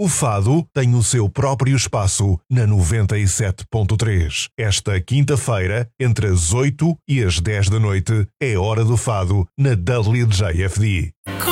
O fado tem o seu próprio espaço na 97.3. Esta quinta-feira, entre as 8 e as 10 da noite, é hora do fado na WJFD.